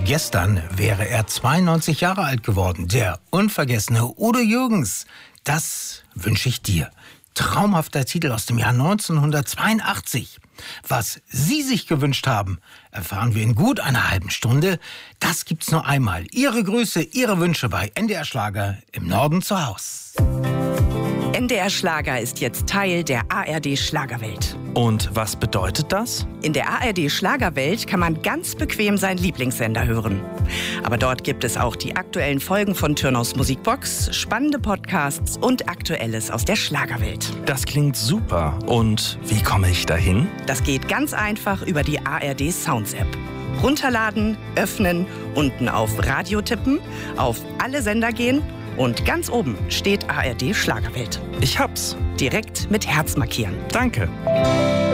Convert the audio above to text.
Gestern wäre er 92 Jahre alt geworden. Der unvergessene Udo Jürgens. Das wünsche ich dir. Traumhafter Titel aus dem Jahr 1982. Was Sie sich gewünscht haben, erfahren wir in gut einer halben Stunde. Das gibt's nur einmal. Ihre Grüße, Ihre Wünsche bei NDR Schlager im Norden zu Haus. NDR Schlager ist jetzt Teil der ARD Schlagerwelt. Und was bedeutet das? In der ARD Schlagerwelt kann man ganz bequem seinen Lieblingssender hören. Aber dort gibt es auch die aktuellen Folgen von Türnaus Musikbox, spannende Podcasts und Aktuelles aus der Schlagerwelt. Das klingt super. Und wie komme ich dahin? Das geht ganz einfach über die ARD Sounds App. Runterladen, öffnen, unten auf Radio tippen, auf alle Sender gehen und ganz oben steht ARD Schlagerwelt. Ich hab's. Direkt mit Herz markieren. Danke.